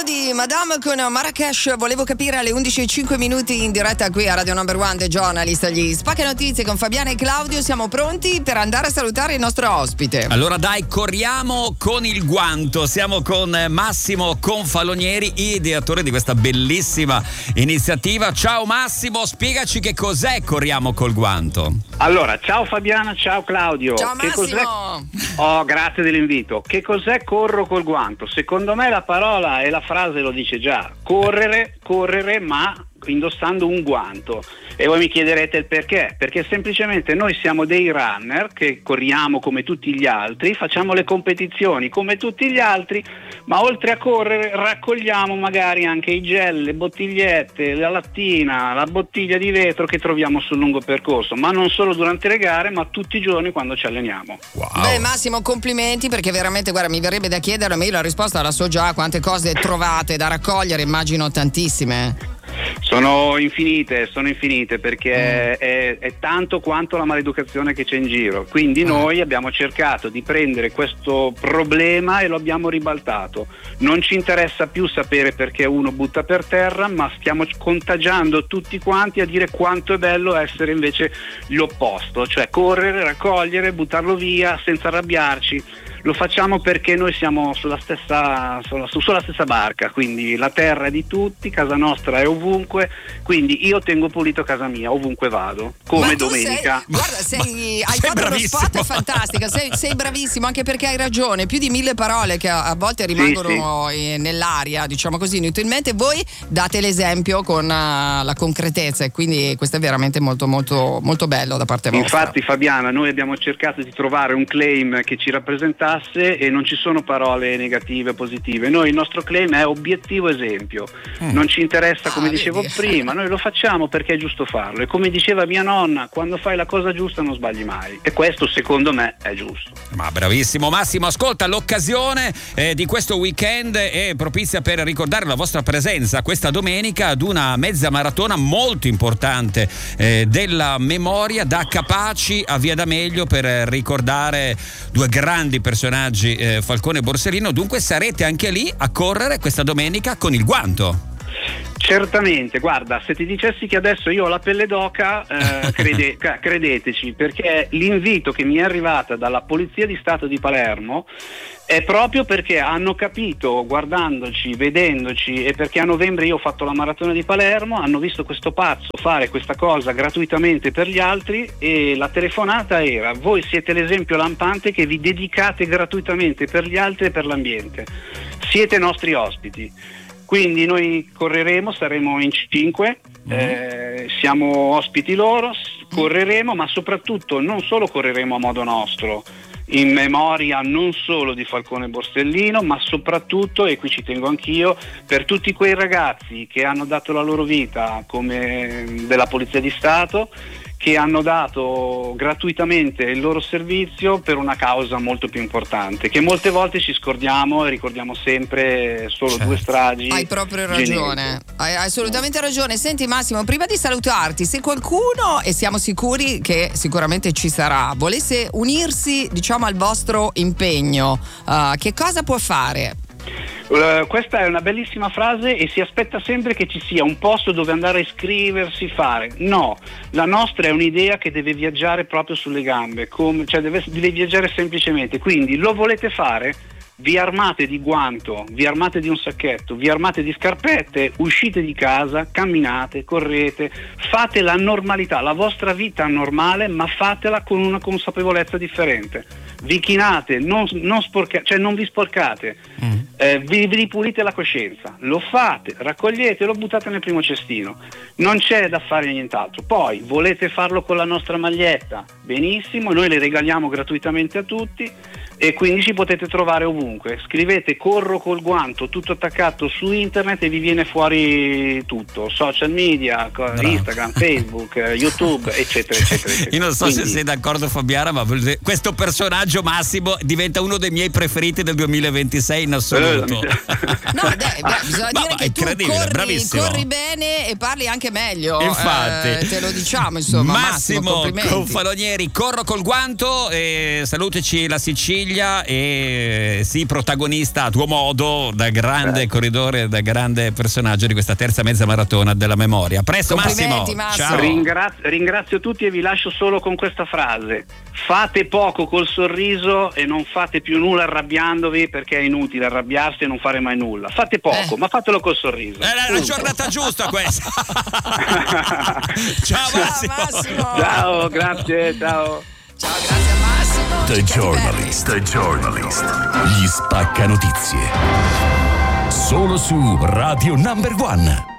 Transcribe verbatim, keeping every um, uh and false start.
Quello di Madame con Marrakesh, volevo capire alle undici e cinque minuti in diretta qui a Radio Number One The Journalist, gli Spacca Notizie con Fabiana e Claudio. Siamo pronti per andare a salutare il nostro ospite. Allora dai, corriamo con il guanto. Siamo con Massimo Confalonieri, ideatore di questa bellissima iniziativa. Ciao Massimo, spiegaci che cos'è Corriamo col guanto. Allora, ciao Fabiana, ciao Claudio. Ciao che Massimo. Cos'è... Oh, grazie dell'invito. Che cos'è corro col guanto? Secondo me la parola e la frase lo dice già. Correre, correre, ma indossando un guanto. E voi mi chiederete il perché? Perché semplicemente noi siamo dei runner che corriamo come tutti gli altri, facciamo le competizioni come tutti gli altri, ma oltre a correre raccogliamo magari anche i gel, le bottigliette, la lattina, la bottiglia di vetro che troviamo sul lungo percorso, ma non solo durante le gare, ma tutti i giorni quando ci alleniamo. Wow. Beh Massimo, complimenti, perché veramente, guarda, mi verrebbe da chiedere, ma io la risposta la so già, quante cose trovate da raccogliere, immagino tantissime. Sono infinite, sono infinite perché mm. è, è tanto quanto la maleducazione che c'è in giro. Quindi mm. noi abbiamo cercato di prendere questo problema e lo abbiamo ribaltato. Non ci interessa più sapere perché uno butta per terra, ma stiamo contagiando tutti quanti a dire quanto è bello essere invece l'opposto, cioè correre, raccogliere, buttarlo via senza arrabbiarci. Lo facciamo perché noi siamo sulla stessa, sulla, sulla stessa barca, quindi la terra è di tutti, casa nostra è ovunque, quindi io tengo pulito casa mia ovunque vado, come domenica. Sei, guarda, sei, hai sei fatto bravissimo. uno spot fantastico, sei, sei bravissimo, anche perché hai ragione, più di mille parole che a, a volte rimangono sì, sì. Eh, nell'aria, diciamo così, inutilmente. Voi date l'esempio con uh, la concretezza, e quindi questo è veramente molto molto molto bello da parte vostra. Infatti Fabiana, noi abbiamo cercato di trovare un claim che ci rappresentasse e non ci sono parole negative o positive. Noi il nostro claim è obiettivo esempio. Mm. Non ci interessa, come ah, dicevo vedi. prima, noi lo facciamo perché è giusto farlo, e come diceva mia nonna, quando fai la cosa giusta non sbagli mai, e questo secondo me è giusto. Ma bravissimo Massimo, ascolta, l'occasione eh, di questo weekend è propizia per ricordare la vostra presenza questa domenica ad una mezza maratona molto importante eh, della memoria, da Capaci a Via D'Amelio, per ricordare due grandi personaggi, eh, Falcone e Borsellino. Dunque sarete anche lì a correre questa domenica con il guanto. Certamente, guarda, se ti dicessi che adesso io ho la pelle d'oca, eh, crede, credeteci, perché l'invito che mi è arrivata dalla Polizia di Stato di Palermo è proprio perché hanno capito, guardandoci, vedendoci, e perché a novembre io ho fatto la maratona di Palermo, hanno visto questo pazzo fare questa cosa gratuitamente per gli altri, e la telefonata era: voi siete l'esempio lampante che vi dedicate gratuitamente per gli altri e per l'ambiente, siete nostri ospiti. Quindi noi correremo, saremo in cinque, mm. eh, siamo ospiti loro, correremo, ma soprattutto non solo correremo a modo nostro, in memoria non solo di Falcone e Borsellino, ma soprattutto, e qui ci tengo anch'io, per tutti quei ragazzi che hanno dato la loro vita come della Polizia di Stato, che hanno dato gratuitamente il loro servizio per una causa molto più importante, che molte volte ci scordiamo e ricordiamo sempre solo certo. due stragi. Hai proprio ragione, hai assolutamente ragione. Senti Massimo, prima di salutarti, se qualcuno, e siamo sicuri che sicuramente ci sarà, volesse unirsi, diciamo, al vostro impegno, uh, che cosa può fare? Uh, questa è una bellissima frase, e si aspetta sempre che ci sia un posto dove andare a iscriversi, fare. No, la nostra è un'idea che deve viaggiare proprio sulle gambe, come, cioè deve, deve viaggiare semplicemente. Quindi lo volete fare? Vi armate di guanto, vi armate di un sacchetto, vi armate di scarpette, uscite di casa, camminate, correte, fate la normalità, la vostra vita normale, ma fatela con una consapevolezza differente. Vi chinate, non, non, sporca, cioè non vi sporcate, mm. eh, vi, vi ripulite la coscienza, lo fate, raccogliete, lo buttate nel primo cestino, non c'è da fare nient'altro. Poi volete farlo con la nostra maglietta? Benissimo, noi le regaliamo gratuitamente a tutti, e quindi ci potete trovare ovunque. Scrivete corro col guanto tutto attaccato su internet e vi viene fuori tutto, social media, Bravo. Instagram, Facebook, YouTube, eccetera eccetera, eccetera. Io non so quindi... se sei d'accordo Fabiana, ma questo personaggio Massimo diventa uno dei miei preferiti del duemilaventisei in assoluto. molto. No, dai, beh, bisogna Ma dire è che tu incredibile, corri, bravissimo. corri bene e parli anche meglio. Infatti. Eh, te lo diciamo, insomma. Massimo, Massimo Confalonieri, corro col guanto e salutaci la Sicilia e sii protagonista a tuo modo, da grande Beh. corridore, da grande personaggio di questa terza mezza maratona della memoria. A presto Massimo. Complimenti, Massimo. Ciao. Ringrazio, ringrazio tutti e vi lascio solo con questa frase: fate poco col sorriso e non fate più nulla arrabbiandovi, perché è inutile arrabbiarsi e non fare mai nulla. Fate poco, Eh. ma fatelo col sorriso. È la, la giornata giusta questa. Ciao Ciao, Massimo. Massimo. Ciao, grazie, ciao. Ciao, grazie a Massimo. The Ciao, Journalist, The Journalist, gli spacca notizie. Solo su Radio Number One.